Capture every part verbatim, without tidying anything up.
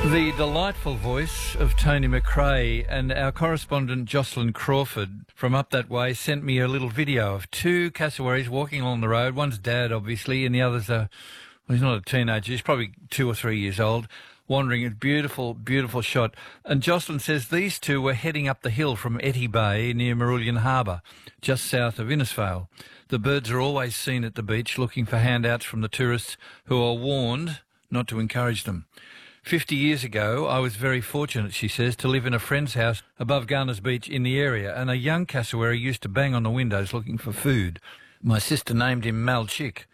The delightful voice of Tony McRae, and our correspondent Jocelyn Crawford from up that way sent me a little video of two cassowaries walking along the road. One's dad, obviously, and the other's a, well, he's not a teenager, he's probably two or three years old, wandering. A beautiful, beautiful shot. And Jocelyn says these two were heading up the hill from Etty Bay near Marulian Harbour, just south of Innisfail. The birds are always seen at the beach looking for handouts from the tourists who are warned not to encourage them. Fifty years ago, I was very fortunate, she says, to live in a friend's house above Garner's Beach in the area, and a young cassowary used to bang on the windows looking for food. My sister named him Mal Chick.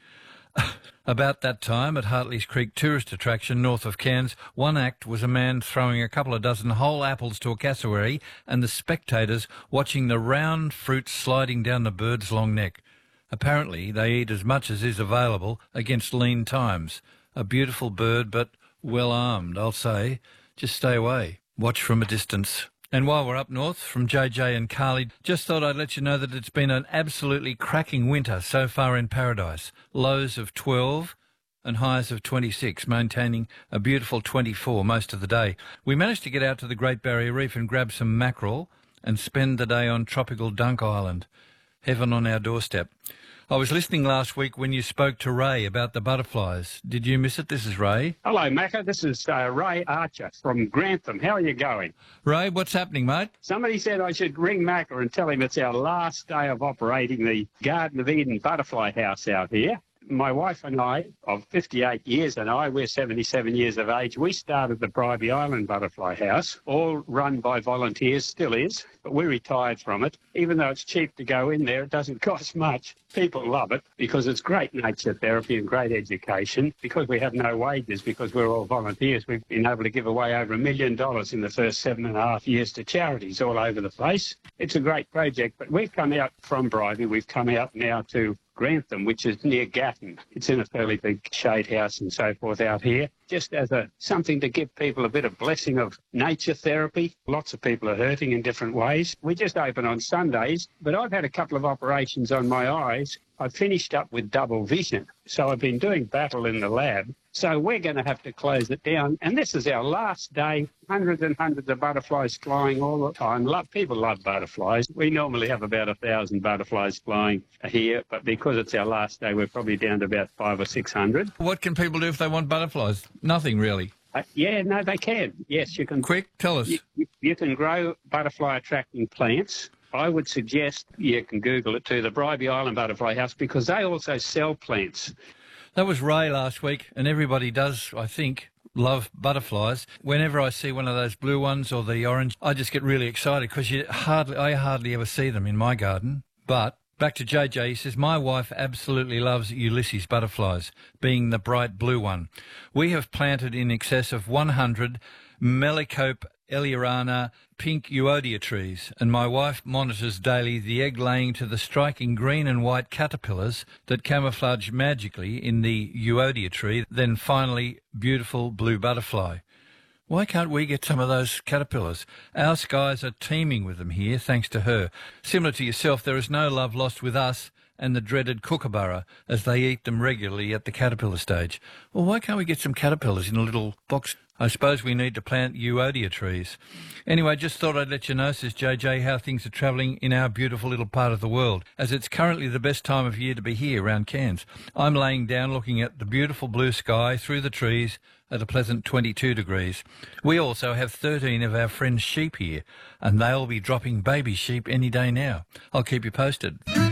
About that time, at Hartley's Creek tourist attraction north of Cairns, one act was a man throwing a couple of dozen whole apples to a cassowary and the spectators watching the round fruit sliding down the bird's long neck. Apparently, they eat as much as is available against lean times. A beautiful bird, but well armed, I'll say. Just stay away. Watch from a distance. And while we're up north, from J J and Carly, just thought I'd let you know that it's been an absolutely cracking winter so far in Paradise. Lows of twelve and highs of twenty-six, maintaining a beautiful twenty-four most of the day. We managed to get out to the Great Barrier Reef and grab some mackerel and spend the day on tropical Dunk Island. Heaven on our doorstep. I was listening last week when you spoke to Ray about the butterflies. Did you miss it? This is Ray. Hello, Macca. This is uh, Ray Archer from Grantham. How are you going? Ray, what's happening, mate? Somebody said I should ring Macca and tell him it's our last day of operating the Garden of Eden butterfly house out here. My wife and I, of fifty-eight years, and I, we're seventy-seven years of age, we started the Bribie Island Butterfly House, all run by volunteers, still is, but we retired from it. Even though it's cheap to go in there, it doesn't cost much. People love it because it's great nature therapy and great education. Because we have no wages, because we're all volunteers, we've been able to give away over a million dollars in the first seven and a half years to charities all over the place. It's a great project, but we've come out from Bribie, we've come out now to Grantham, which is near Gatton. It's in a fairly big shade house and so forth out here, just as a something to give people a bit of blessing of nature therapy. Lots of people are hurting in different ways. We just open on Sundays, but I've had a couple of operations on my eyes. I've finished up with double vision, so I've been doing battle in the lab. So we're going to have to close it down. And this is our last day. Hundreds and hundreds of butterflies flying all the time. Love, people love butterflies. We normally have about a thousand butterflies flying here, but because it's our last day, we're probably down to about five or six hundred. What can people do if they want butterflies? Nothing, really. Uh, yeah, no, they can. Yes, you can. Quick, tell us. You, you, you can grow butterfly-attracting plants. I would suggest you can Google it too, the Bribie Island Butterfly House, because they also sell plants. That was Ray last week, and everybody does, I think, love butterflies. Whenever I see one of those blue ones or the orange, I just get really excited because you hardly, I hardly ever see them in my garden. But back to J J, he says, my wife absolutely loves Ulysses butterflies, being the bright blue one. We have planted in excess of one hundred Melicope Eliorana pink Euodia trees, and my wife monitors daily the egg-laying to the striking green and white caterpillars that camouflage magically in the Euodia tree, then finally beautiful blue butterfly. Why can't we get some of those caterpillars? Our skies are teeming with them here, thanks to her. Similar to yourself, there is no love lost with us and the dreaded kookaburra, as they eat them regularly at the caterpillar stage. Well, why can't we get some caterpillars in a little box? I suppose we need to plant Euodia trees. Anyway, just thought I'd let you know, says J J, how things are travelling in our beautiful little part of the world, as it's currently the best time of year to be here around Cairns. I'm laying down looking at the beautiful blue sky through the trees at a pleasant twenty-two degrees. We also have thirteen of our friends' sheep here, and they'll be dropping baby sheep any day now. I'll keep you posted.